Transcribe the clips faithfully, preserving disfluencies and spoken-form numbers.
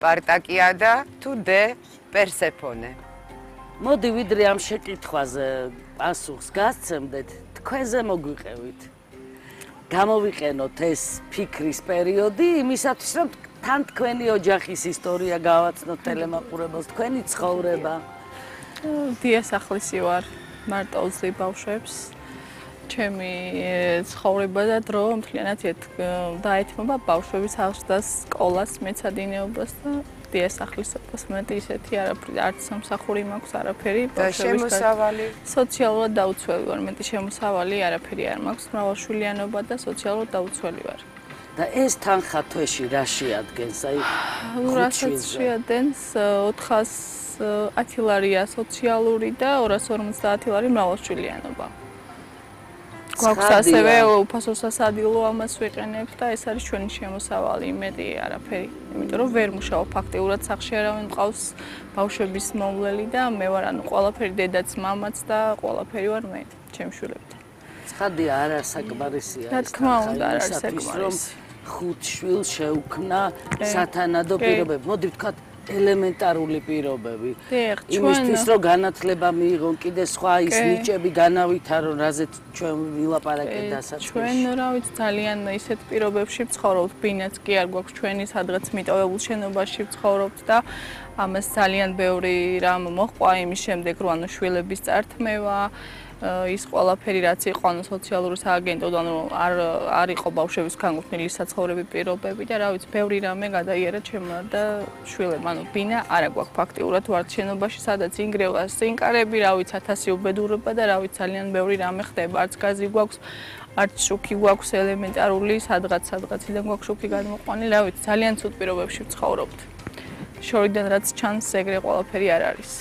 სპარტაკიადა თუ დე პერსეფონე. მოდი ვიდრე ამ შეკითხვაზე პასუხს გასცემდეთ, თქვენზე მოგვიყევით. გამოვიყენოთ ეს ფიქრის პერიოდი იმისათვის, რომ თან თქვენი ოჯახის ისტორია გავაცნოთ ტელემაყურებელს, თქვენი ცხოვრება. დიასახლისი ვარ, მარტო ვძლებ ბავშვებს. ჩემი ცხოვრება და დრო მთლიანად დაეთმობა ბავშვების აღზრდას, სკოლას, მეცადინეობას და დიასახლისობას. მეტი ისეთი არაფერი, არც სამსახური მაქვს, არაფერი. და შემოსავალი? სოციალურად დაუცველი ვარ, მეტი შემოსავალი არაფერი არ მაქვს, მრავალშვილიანობა და სოციალურად დაუცველი ვარ. და ეს თანხა თვეში რა შეადგენს? აი, რასაც შეადგენს ოთხასი ლარია სოციალური და ორას ორმოცდაათი ლარი მრავალშვილიანობა. გვაქვს ასევე უფასო სასადილო, ამას ვიყენებთ და ეს არის ჩვენი შემოსავალი, მეტი არაფერი. იმიტომ რომ ვერ მუშაობ ფაქტიურად სახლში არავინ მყავს ბავშვების მომვლელი და მე ვარ ანუ ყველაფერი დედაც, მამაც და ყველაფერი ვარ მე ჩემს შვილებთან. ცხადია, არა საკმარისია ეს. რა თქმა უნდა, არ არის საკმარისი. ხუთ შვილს შეუქმნა სათანადო პირობები. მოდი ვთქვათ ელემენტარული პირობები. იმისთვის რომ განათლება მიიღონ, კიდე სხვა ის ნიჭები განავითარონ, რაზეც ჩვენ ვილაპარაკეთ დასაწყისში. ჩვენ რა ვიცი ძალიან ისეთ პირობებში ვცხოვრობთ, ბინაც კი არ გვაქვს ჩვენი სადღაც მიტოვებულ შენობაში ვცხოვრობთ და ამას ძალიან ბევრი რამ მოჰყვა იმის შემდეგ, რომ ანუ შვილების წართმევა ის ყველაფერი რაც იყო ანუ სოციალური სააგენტოდან რომ არ არ იყო ბავშვების განკუთვნილი საცხოვრები პირობები და რა ვიცი ბევრი რამე გადაიერა ჩემმა და შვილებმა ანუ ბინა არა გვაქვს ფაქტიურად ვართ შენობაში სადაც ინგრევა სინკარები რა ვიცი ათასი უბედურება და რა ვიცი ძალიან ბევრი რამე ხდება არც გაზი გვაქვს არც შუქი გვაქვს ელემენტარული სადღაც სადღაციდან გვაქვს შუქი გადმოყვანილი რა ვიცი ძალიან ცუდ პირობებში ვცხოვრობთ შორიდან რაც ჩანს ეგრე ყველაფერი არ არის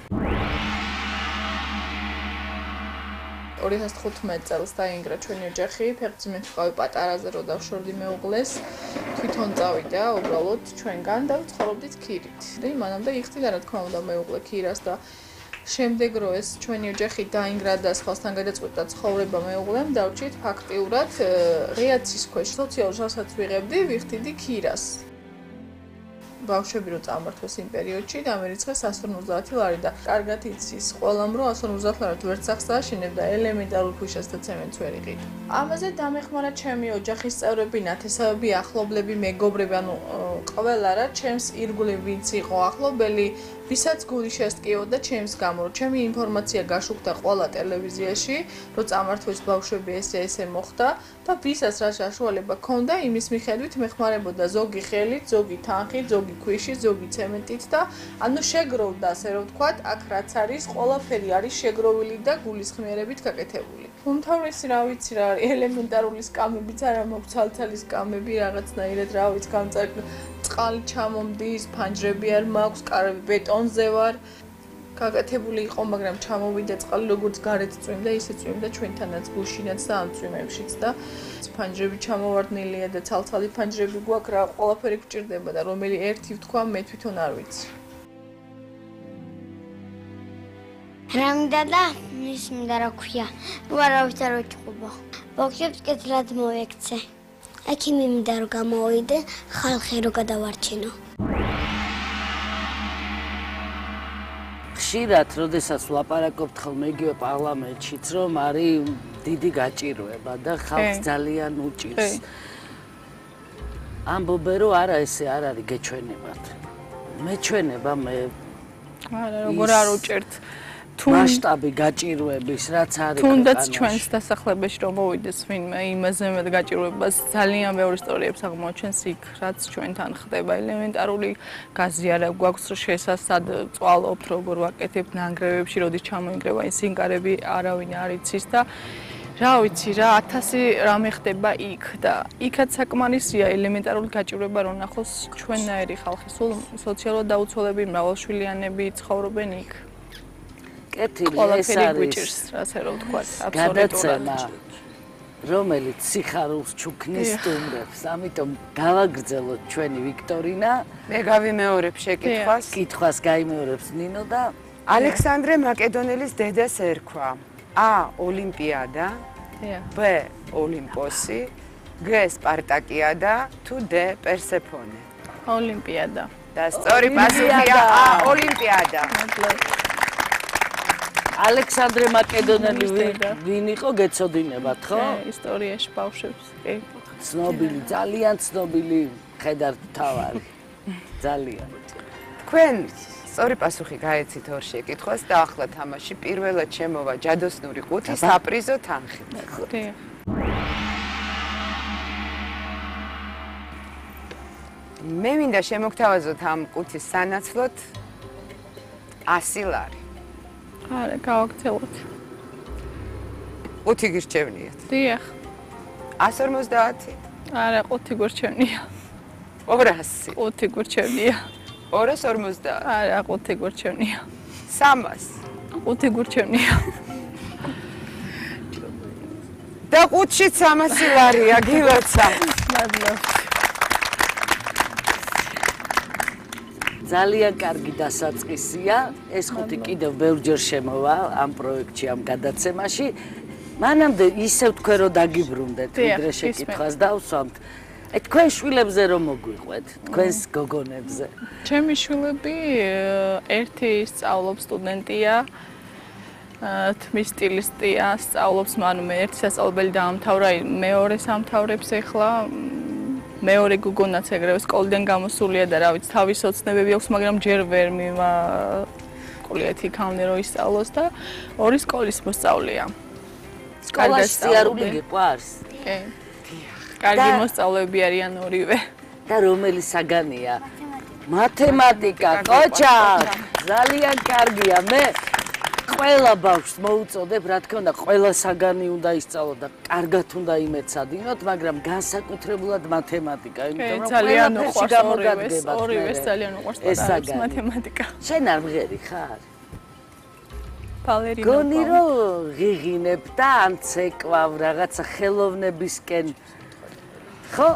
ორი ათას თხუთმეტ წელს დაინგრა ჩვენი ოჯახი, ფეხბურთი ვიყავი პატარაზე, რო დავშორდი მეუღლეს, თვითონ წავიდა უბრალოდ ჩვენგან და ვცხოვრობდით ქირით. და იმანამდე იხდიდა რა თქმა უნდა მეუღლე ქირას და შემდეგ რო ეს ჩვენი ოჯახი დაინგრა და სხვასთან გადაწყვეტა ცხოვრება მეუღლემ, დავჭირთ ფაქტიურად რეაქციის ქვეშ სოციალურ სასაც ვიღებდი, ვიხდიდი ქირას. ბავშვები რო წამართვეს იმ პერიოდში და მე რიცხეს εκατს ორმოცდაათი ლარი და კარგად იცის ყველამ რომ εκατს ორმოცდაათი ლარით ვერც სახლს დააშენებ და ელემენტარულ ქვიშას და ცემენტს ვერ იყიდ. ამაზე დამეხმარა ჩემი ოჯახის წევრები, ნათესავები, ახლობლები, მეგობრები, ანუ ყველა რა ჩემს ირგვლივ ვინც იყო ახლობელი, ვისაც გული შესტკიოდა ჩემს გამო, რომ ჩემი ინფორმაცია გაშუქდა ყველა ტელევიზიაში, რომ წამართვეს ბავშვები ესე ესე მოხდა და ვისაც რა საშუალება ჰქონდა, იმის მიხედვით მეხმარებოდა ზოგი ხელით, ზოგი თანხით, ზოგი ქვიში, ზოგი ცემენტით და ანუ შეგროვდა, ასე რომ ვთქვათ, აქ რაც არის, ყველაფერი არის შეგროვილი და გულისხმიერებით გაკეთებული. უმთავრესი რა ვიცი რა არის, ელემენტარული სკამებიც არა მაქვს, ცალცალი სკამები რაღაცნაირად რა ვიცი, გამწარკ წყალი ჩამომდის, ფანჯრები არ მაქვს, კარები ბეტონზე ვარ. გაკეთებული იყო, მაგრამ ჩამოვიდა წყალი როგორც გარეთ წვიმდა, ისე წვიმდა ჩვენთანაც გუშინაც და ამ წვიმებშიც და ფანჯრები ჩამოვარდნილია და ცალცალი ფანჯრები გვაქვს, რა ყველაფერი გჭირდება და რომელი ერთი ვთქვა, მე თვითონ არ ვიცი. რა მინდა და ის მინდა რა ქვია. ნუ არავის არ ვეჭყობა. ბოქებს კეთილად მოვექცე. აქიმი მინდა რომ გამოვიდე, ხალხი რო გადავარჩინო. ხშირად, როდესაც ვლაპარაკობთ ხოლმე იგივე პარლამენტშიც, რომ არის დიდი გაჭირვება და ხალხს ძალიან უჭირს. ამბობენ, რომ არა ესე არ არის გეჩვენებათ. მეჩვენება მე არა, როგორ არ უჭერთ. მასშტაბი გაჭირვების, რაც არის თუნდაც ჩვენს დასახლებაში რომ მოვიდეს ვინმე იმაზე მეტ გაჭირვებას ძალიან ბევრი ისტორიებს აღმოჩენს იქ, რაც ჩვენთან ხდება. ელემენტარული გაზი არა გვაქვს შესასად წვალობთ, როგორ ვაკეთებთ ნანგრევებში, როდის ჩამოინგრევა ის სინკარები, არავინ არ იცის და რა ვიცი რა, ათასი რამე ხდება იქ და იქაც საკმარისია ელემენტარული გაჭირვება რომ ნახოს ჩვენნაირი ხალხი, სულ სოციალურად დაუცველები, მრავალშვილიანები ცხოვრობენ იქ. კეთილი ეს არის ასე რომ ვთქვათ, გადაცემა, რომელიც სიხარულს ჩუქნის სტუმრებს. ამიტომ გავაგრძელოთ ჩვენი ვიქტორინა. მე გავიმეორებ შეკითხვას. კითხვას გაიმეორებს ნინო და ალექსანდრე მაკედონელის დედას ერქვა A. ოლიმპიადა, B. ოლიმპოსი, G. სპარტაკიადა თუ D. პერსეფონე. ოლიმპიადა. და სწორი პასუხია ა ოლიმპიადა. ალექსანდრე მაკედონელი ვინ იყო გეცოდინებათ, ხო? ისტორიაში ბავშვებს, კი. ცნობილი, ძალიან ცნობილი ხედავთ თავარი. ძალიან. თქვენ სწორი პასუხი გაეცით ორ შეკითხვას და ახლა თამაში პირველად შემოვა ჯადოსნური ყუთი საპრიზო თანხით. კი. მე მინდა შემოგთავაზოთ ამ ყუთის სანაცვლოდ ასი ლარი. არა, გავაგრძელოთ. ყუთი გირჩევნიათ. დიახ. ას ორმოცდაათი? არა, ყუთი გირჩევნია. ორასი. ყუთი გირჩევნია. ორას ორმოცდაათი. არა, ყუთი გირჩევნია. სამას. ყუთი გირჩევნია. და ყუთში სამასი ლარია, გილოცა. მადლობა. ძალიან კარგი დასაწყისია. ეს ხუთი კიდევ ბევრჯერ შემოვა ამ პროექტში, ამ გადაცემაში. მანამდე ისევ თქვენ რომ დაგიბრუნდეთ, ვიდრე შეკითხვას დავსვამთ. აი თქვენ შვილებზე რომ მოგვიყვეთ, თქვენს გოგონებზე. ჩემი შვილები ერთი სწავლობს სტუდენტია. თმის სტილისტია, სწავლობს, მანუ მე ერთი სასწავლებელი დაამთავრა, მეორე სამთავრებს ახლა. მეორე გოგონაც ეგრევე სკოლიდან გამოსულია და რა ვიცი, თავის ოცნებები აქვს, მაგრამ ჯერ ვერ მივა სკოლეთი ქამდე რომ ისწავლოს და ორი სკოლის მოსწავლეა. სკოლაში სიარული გიყვარს? კი. კარგი მოსწავლეები არიან ორივე. და რომელი საგანია? მათემატიკა, კოჩა! ძალიან კარგია. მე ყველა ბავშვს მოუწოდებ, რა თქმა უნდა, ყველა საგანი უნდა ისწავლოთ და კარგად უნდა იმეცადინოთ, მაგრამ განსაკუთრებულად მათემატიკა, იმიტომ რომ ძალიან უყვარს ორივეს, ორივეს ძალიან უყვარს მათემატიკა. შენ არ მღერი ხარ? ბალერინა. გონი რომ ღიღინებ და ან ცეკვავ რაღაცა ხელოვნებისკენ. ხო?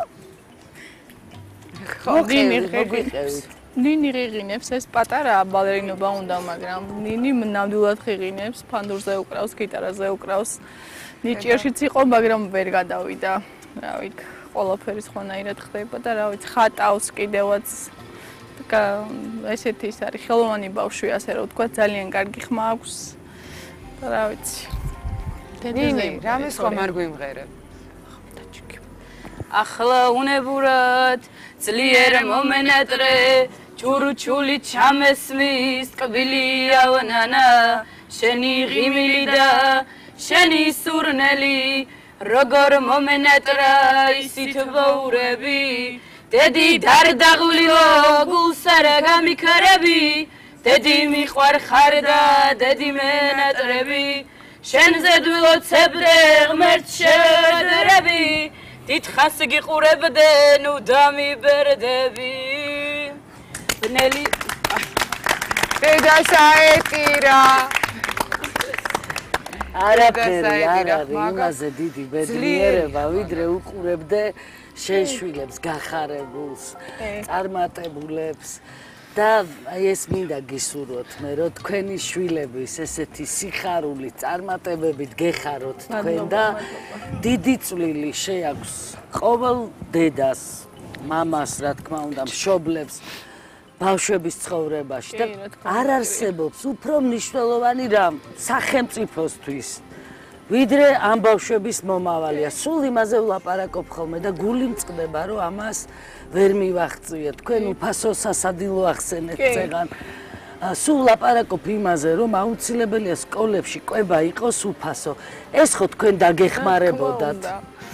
ხო, ნინი ღიღინებს. ნინი ღიღინებს, ეს პატარაა ბალერინობა უნდა, მაგრამ ნინი ნამდვილად ღიღინებს, ფანდურზე უკრავს, გიტარაზე უკრავს. ნიჭიერშიც იყო, მაგრამ ვერ გადავიდა. რა ვიცი, ყველაფერი სხვანაირად ხდება და რა ვიცი, ხატავს კიდევაც. ესეთი ის არის ხელოვანი ბავშვი, ასე რომ ვთქვა, ძალიან კარგი ხმა აქვს. და რა ვიცი. ნინი, რამე სხვა არ გვიმღერებ? ახლა უნებურად ძლიერ მომენატრე ჩურჩული ჩამესმის ტკბილია ვანანა შენი ღიმილი და შენი სურნელი როგორ მომენატრა ისით ვაურები დედი დარდაღვლილო გულსარა გამიქარები დედი მიყვარ ხარ და დედი მენატრები შენზე დვილოცებდე ღმერთ შევედრები დიდხანს გიყურებდე ნუ დამიბერდები ბნელი დედა საეტირა არაფერი არ არის იმაზე დიდი ბედნიერება ვიდრე უყურებდე შენ შვილებს გახარებულს წარმატებულებს და აი ეს მინდა გისურვოთ მე რომ თქვენი შვილების ესეთი სიხარული წარმატებებით გეხაროთ თქვენ და დიდი წვლილი შეაქვს ყოველ დედას მამას რა თქმა უნდა მშობლებს ბავშვების ცხოვრებაში და არ არსებობს უფრო მნიშვნელოვანი რამ სახელმწიფოსთვის ვიდრე ამ ბავშვების მომავალია სულ იმაზე ვლაპარაკობ ხოლმე და გული მწყდება რომ ამას ვერ მივახციეთ თქვენ უფასო სასადილო ახსენეთ წეგან სულ ლაპარაკობ იმაზე რომ აუცილებელია სკოლებში კვება იყოს უფასო ეს ხო თქვენ დაგეხმარებოდათ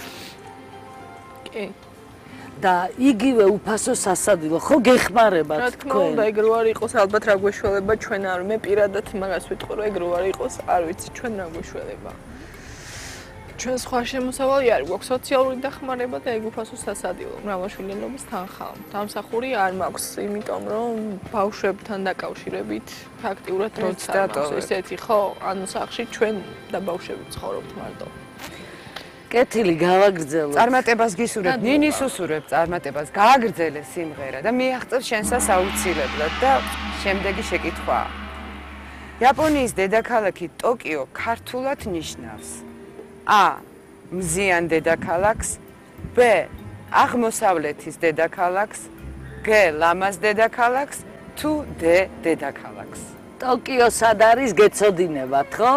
კი და იგივე უფასო სასადილო ხო გეხმარებათ თქვენ რა თქმა უნდა ეგ რო არ იყოს ალბათ რა გვეშველება ჩვენ არ მე პირადად მაგას ვიტყვი რომ ეგ რო არ იყოს არ ვიცი ჩვენ რა გვეშველება ჩვენ სხვა შემოსავალი არ გვაქვს სოციალური დახმარება და ეგ უფასო სასადილო მრავალშვილიანობის თანხა. დამსახური არ მაქვს, იმიტომ რომ ბავშვებთან დაკავშირებით ფაქტიურად როც არ მაქვს ესეთი ხო, ანუ სახში ჩვენ და ბავშვები ცხოვრობთ მარტო. კეთილი გავაგრძელოთ. წარმატებას გისურვებ, ნინის უსურვებ წარმატებას, გააგრძელე სიმღერა და მიაღწევ შენსას აუცილებლად და შემდეგი შეკითხვაა. იაპონიის დედაქალაქი ტოკიო ქართულად ნიშნავს A. მზიან დედაქალაქს, B. აღმოსავლეთის დედაქალაქს, გ ლამაზ დედაქალაქს თუ დ დედაქალაქს? ტოკიო სად არის გეცოდინებათ, ხო?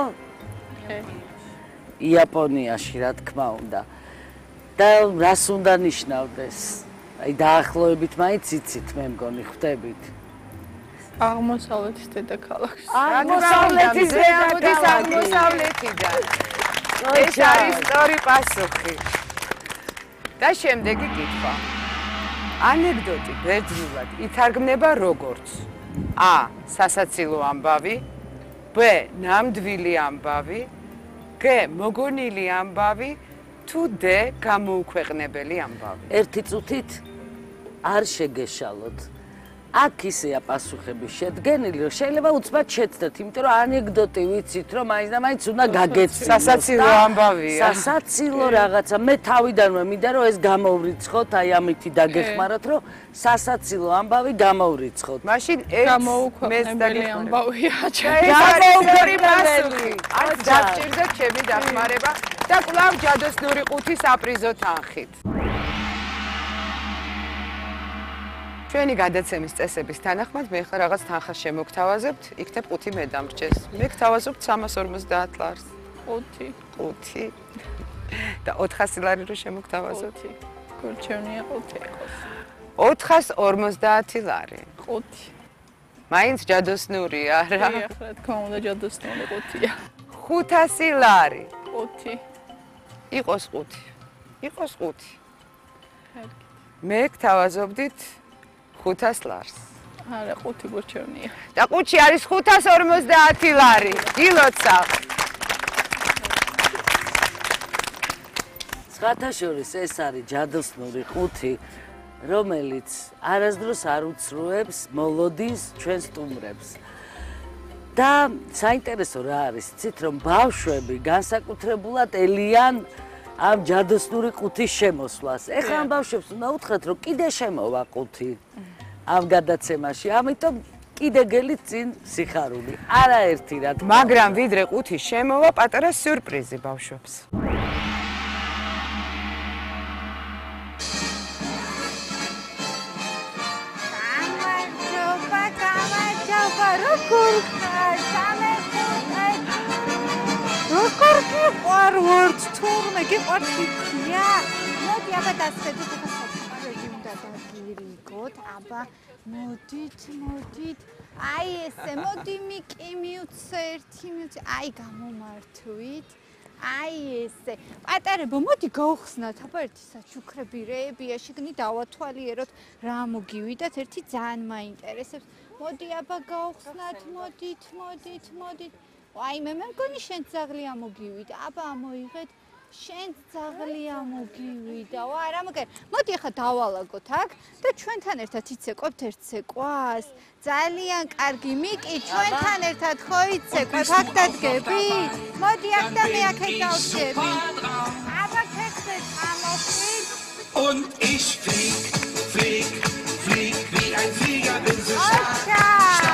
იაპონიაში, რა თქმა უნდა. და რას უნდა ნიშნავდეს? აი დაახლოებით მაინც იცით, მე მგონი ხვდებით. აღმოსავლეთის დედაქალაქს. აღმოსავლეთის მოდის აღმოსავლეთიდან. ეს არის სწორი პასუხი. და შემდეგი კითხვა. ანეკდოტი ბერძნულად ითარგმნება როგორც A. სასაცილო ამბავი, B. ნამდვილი ამბავი, G. მოგონილი ამბავი, თუ D. გამოუქვეყნებელი ამბავი. ერთი წუთით არ შეგეშალოთ. აქ ისეა პასუხები შედგენილი, რომ შეიძლება უცბად შეცდეთ, იმიტომ რომ ანეკდოტი ვიცით, რომ მაინც და მაინც უნდა გაგეცნოთ. სასაცილო ამბავია. სასაცილო რაღაცა. მე თავიდანვე მინდა რომ ეს გამოვრიცხოთ, აი ამითი დაგეხმაროთ, რომ სასაცილო ამბავი გამოვრიცხოთ. მაშინ ეს გამოუქვეყნებელი ამბავია. გამოუქვეყნებელი პასუხი. არც დაგჭირდეთ ჩემი დახმარება და კვლავ ჯადოსნური ყუთი საპრიზო თანხით. ჩვენი გადაცემის წესების თანახმად მე ხა რაღაც თანხას შემოგთავაზებთ, იქნებ ყუთი მე დამრჩეს. მე გთავაზობთ სამას ორმოცდაათ ლარს. ხუთი. ხუთი. და ოთხასი ლარი რო შემოგთავაზოთ? ხუთი. გორჩევნია ხუთი იყოს. ოთხას ორმოცდაათი ლარი. ხუთი. მაინც ჯადოსნურია რა. დიახ, რა თქმა უნდა ჯადოსნური ხუთია. ხუთასი ლარი. ხუთი. იყოს ხუთი. იყოს ხუთი. მე გთავაზობდით ხუთას ლარს. არა, ხუთი გორჩევნია. და ყუთში არის ხუთას ორმოცდაათი ლარი. გილოცავ. სხვათა შორის ეს არის ჯადოსნური ყუთი, რომელიც არასდროს არ უცრუებს მოლოდის ჩვენ სტუმრებს. და საინტერესო რა არის, იცით რომ ბავშვები განსაკუთრებულად ელიან ამ ჯადოსნური ყუთის შემოსვლას. ეხლა ამ ბავშვებს უნდა უთხრათ, რომ კიდე შემოვა ყუთი ამ გადაცემაში, ამიტომ კიდე გელით წინ სიხარული. არაერთი რა თქმა უნდა. მაგრამ ვიდრე ყუთი შემოვა, პატარა სიურპრიზი ბავშვებს. გამარჯობა, გამარჯობა, როგორ ხარ? სამეხუთე. როგორ გიყვარვართ თურმე, გიყვართ იქია? მოდი აბა დასხედოთ, ახლა საწყაროები უნდა დაგირიგოთ, აბა მოდით, მოდით. აი ესე, მოდი მიკი მიუცე ერთი მიუცე. აი გამომართვით. აი ესე. პატარებო, მოდი გავხსნათ, აბა ერთი საჩუქრები რეებია, შიგნით დავათვალიეროთ, რა მოგივიდათ, ერთი ძალიან მაინტერესებს. მოდი აბა გავხსნათ, მოდით, მოდით, მოდით. აი მე მე მგონი შენ ძაღლი ამოგივიდა. აბა ამოიღეთ. შენ ძაღლი ამოგივიდა. ვა, რა მოგერ. მოდი ახლა დავალაგოთ აქ და ჩვენთან ერთად იცეკვებთ ერთ ცეკვას. ძალიან კარგი, მიკი, ჩვენთან ერთად ხო იცეკვებ, აქ დადგები? მოდი აქ და მე აქ დავსები.